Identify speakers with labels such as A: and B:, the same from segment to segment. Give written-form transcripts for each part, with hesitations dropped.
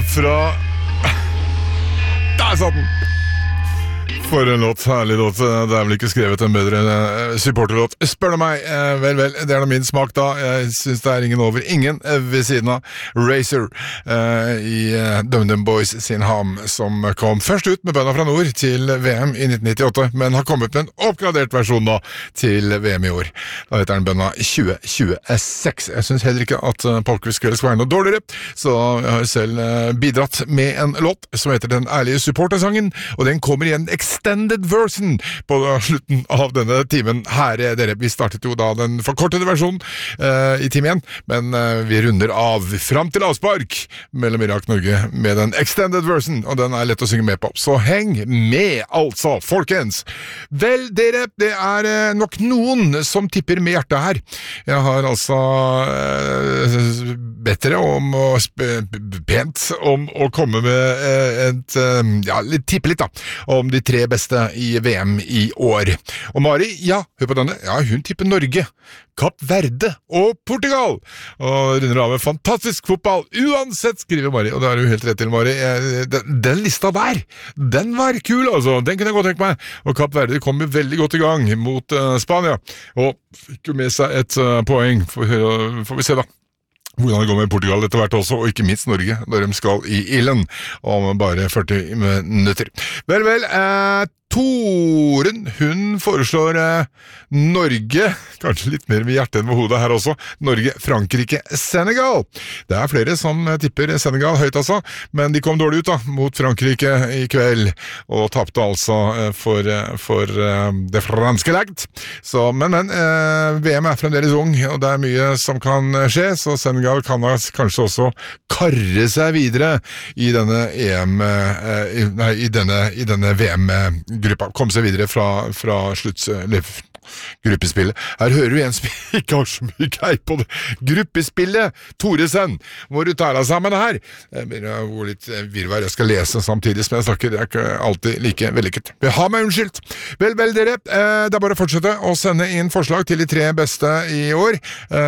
A: fra... Der satt den! For en låt, herlig låt. Det vel ikke skrevet en bedre supporterlåt. Spør du meg, vel, det da min smak da. Jeg synes det ingen over, ingen ved siden av Racer i DumDum Boys sin ham, som kom først ut med bønda fra nord til VM i 1998, men har kommet med en oppgradert versjon da til VM i år. Da heter den bønda 2026. Jeg synes heller ikke at Polkvisk skal være noe dårligere, så jeg har selv bidratt med en låt som heter Den ærlige supportersangen, og den kommer i en extended version på slutten av denne timen her, dere. Vi startet jo da den forkortede versjonen i time 1, men vi runder av fram til avspark mellom Irak-Norge med den extended version, og den lett å synge med på. Så heng med, altså, folkens! Vel, dere, det nok noen som tipper med hjertet her. Jeg har altså bedt dere om pent om å komme med tippe litt da, om de 3 beste i VM i år. Og Mari, ja, hør på denne, ja, hun tipper Norge, Kapp Verde og Portugal, og runder av med fantastisk fotball, uansett, skriver Mari, og det har du helt rett til, Mari. Den lista der, den var kul, altså, den kunne jeg godt tenke meg, og Kapp Verde kommer veldig godt i gang mot Spania, og fikk jo med seg et poeng, får vi se da hvordan det går med Portugal etter hvert også, og ikke minst Norge, når de skal i ilden om bare 40 minutter. Vel, Toren, hun foreslår Norge, kanskje litt mer med hjertet enn med hodet her også, Norge, Frankrike, Senegal. Det flere som tipper Senegal høyt altså, men de kom dårlig ut da, mot Frankrike i kveld, og tapte altså for det franske lagt. Så, men, VM fremdeles ung, og det mye som kan skje, så Senegal kan kanskje også karre seg videre i denne i denne VM-gruppa, komme seg videre fra gruppespillet. Her hører du en som ikke har så mye greier på det. Gruppespillet, Thoresen, må du ta deg sammen her. Jeg begynner å gå litt virvar, jeg skal lese samtidig som jeg snakker, det ikke alltid like vellykket. Jeg har meg unnskyldt. Vel, dere, det bare å fortsette å sende inn forslag til de 3 beste i år,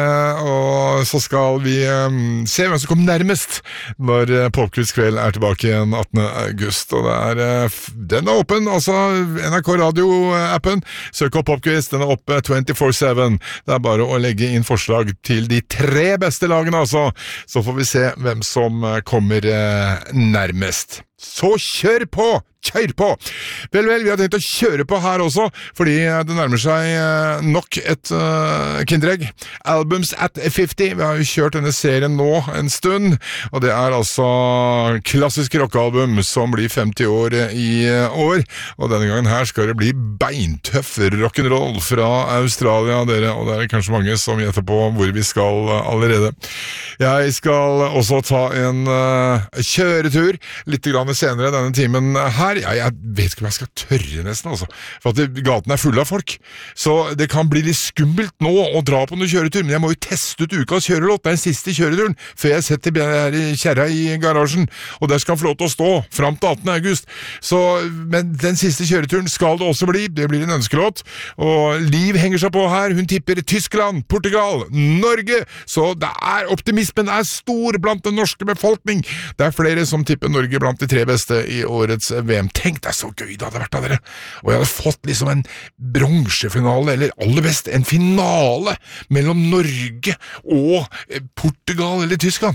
A: og så skal vi se hvem som kommer nærmest når Popquiz kveld tilbake igjen 18. august, og den åpen, altså NRK Radio-appen, søk opp Popquiz, den oppe 24/7. Det bare å legge inn forslag til de 3 beste lagene, altså. Så får vi se hvem som kommer nærmest. Så kjør på! Kjør på! Vel, vi har tenkt å kjøre på her også, fordi det nærmer seg nok et kinderegg. Albums at 50. Vi har jo kjørt denne serien nå en stund, og det altså klassiske rockealbum som blir 50 år i år, og denne gangen her skal det bli beintøff rock'n'roll fra Australia, dere, og det kanskje mange som gjetter på hvor vi skal allerede. Jeg skal også ta en kjøretur litt grann senere denne timen her. Jeg vet ikke om jeg skal tørre nesten, altså. For at gaten full av folk. Så det kan bli litt skummelt nå å dra på noen kjøretur, men jeg må jo teste ut ukas kjørelåt. Det den siste kjøreturen, før jeg setter kjerra i garasjen. Og der skal han få lov til å stå, fram til 18. august. Så, men den siste kjøreturen skal det også bli. Det blir en ønskelåt. Og Liv henger seg på her. Hun tipper Tyskland, Portugal, Norge. Så det optimismen stor blant den norske befolkning. Det flere som tipper Norge blant de 3 beste i årets VM. Tenk deg så gøy det hadde vært av dere. Og jeg hadde fått liksom en bronsefinale, eller aller best, en finale mellom Norge og Portugal eller Tyskland.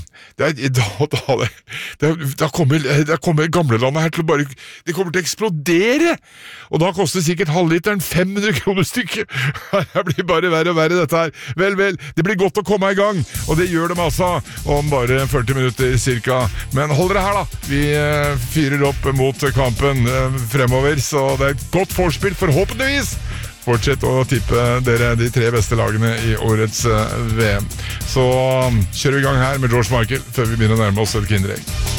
A: Da kommer gamlelandet her til å bare, det kommer til å eksplodere. Og da koster sikkert halvliteren 500 kroner stykket. Det blir bare verre og verre dette her. Vel, det blir godt å komme i gang, og det gjør de altså om bare 40 minutter cirka. Men hold dere her da, vi fyrer opp mot kampen fremover, så det et godt forspill forhåpentligvis. Fortsett å tippe dere de 3 beste lagene i årets VM. Så kjører vi i gang her med George Michael før vi begynner å nærme oss et kinderegg.